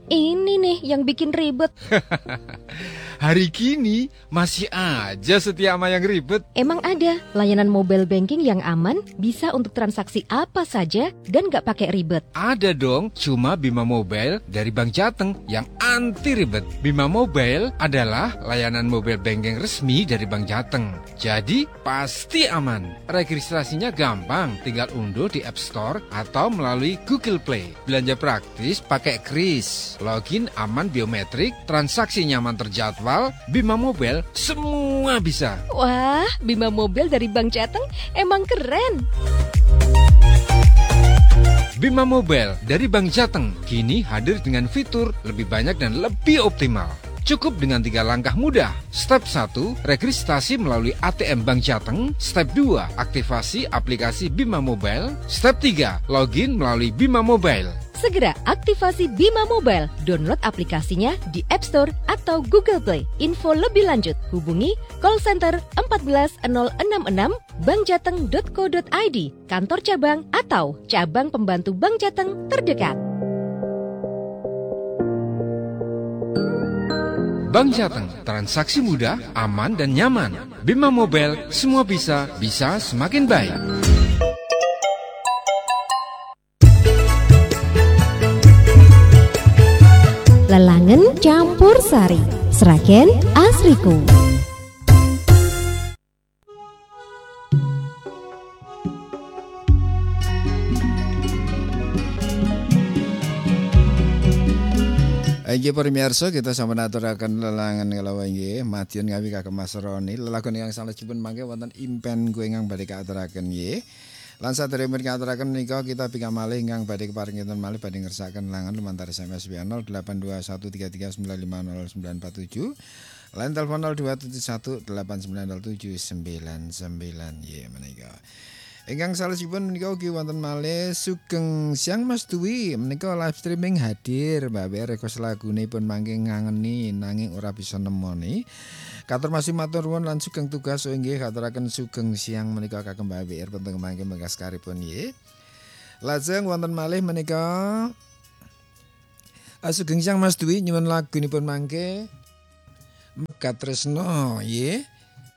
Ini nih yang bikin ribet. Hari gini masih aja setia sama yang ribet. Emang ada layanan mobile banking yang aman, bisa untuk transaksi apa saja dan gak pakai ribet? Ada dong, cuma Bima Mobile dari Bank Jateng yang anti ribet. Bima Mobile adalah layanan mobile banking resmi dari Bank Jateng. Jadi pasti aman. Registrasinya gampang, tinggal unduh di App Store atau melalui Google Play. Belanja praktis pakai kris, login aman biometrik, transaksi nyaman terjadwal, Bima Mobile semua bisa. Wah, Bima Mobile dari Bank Jateng emang keren. Bima Mobile dari Bank Jateng kini hadir dengan fitur lebih banyak dan lebih optimal. Cukup dengan 3 langkah mudah. Step 1, registrasi melalui ATM Bank Jateng. Step 2, aktivasi aplikasi Bima Mobile. Step 3, login melalui Bima Mobile. Segera aktivasi Bima Mobile, download aplikasinya di App Store atau Google Play. Info lebih lanjut, hubungi call center 14066 bankjateng.co.id, kantor cabang atau cabang pembantu Bank Jateng terdekat. Bank Jateng, transaksi mudah, aman dan nyaman. Bima Mobile, semua bisa semakin baik. Lelangen campur sari, Sragen Asriku. Inggih pamirsa, kita sampun aturaken lelangan kelawan nggih Madiun ngawi kagem Mas Roni. Lelagon ingkang salajengipun mangke wonten impen kuwi ingkang badhe kaaturaken nggih. Lan saderengipun kaaturaken menika kita bingkang malih ingkang badhe keparingaken malih badhe ngersakaken lelangan lumantar SMS via 082133900947. Lan telepon 0271890799 nggih menika. Ingkang salajengipun menika ugi wonten malih Sugeng Siang Mas Dwi menika live streaming hadir Mbak Wer request lagunipun mangke ngangeni nanging ora bisa nemoni. Katur masih matur nuwun lan sugeng tugas inggih katuraken Sugeng Siang menika kagem Mbak Wer penteng mangke mengkas karipun nggih. Lajeng wonten malih menika Sugeng Siang Mas Dwi nyuwun lagunipun mangke Megat Tresno nggih.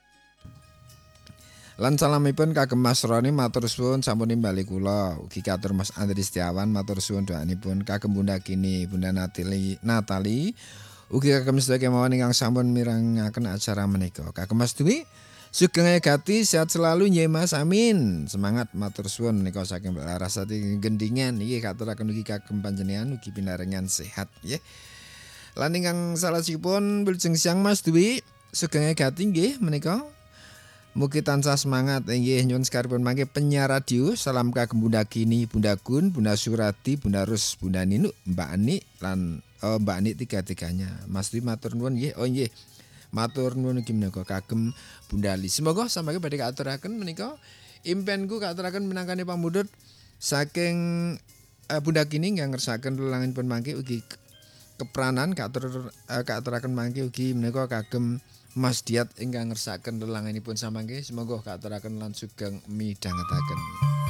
Lan salamipun kagem Mas Roni matur suwun sampun nimbali kula. Ugi katur Mas Andri Setiawan matur suwun doanipun kagem Bunda Kini, Bunda Natali. Ugi kagem sedaya kemawon ingkang sampun mirangaken acara menika. Kagem Mas Dwi sugeng gati sehat selalu nggih Mas. Amin. Semangat matur suwun menika saking Larasati Gendingan nggih katuraken ugi kagem panjenengan ugi pinaringan sehat nggih. Lan ingkang salajengipun wilujeng siang Mas Dwi sugeng gati nggih menika. Mugi tansah semangat inggih nyuwun sekaripun mangke penyiar radio. Salam kagem Bunda Kini, Bunda Gun, Bunda Surati, Bunda Rus, Bunda Ninu, Mbak Ani lan Mbak Ani tiga-tiganya. Mas Dwi matur nuwun nggih. Oh nggih. Matur nuwun ugi menika kagem Bunda Li. Semoga samangke badhe kaaturaken menika impenku kaaturaken minangkane pamudhut saking Bunda Kini ingkang ngersakaken lelanganipun mangke ugi kepranan kaaturaken mangke ugi menika kagem Mas Diat ingkang ngersakaken lelanganipun samangke semoga kaaturaken lan sugeng midhangetaken.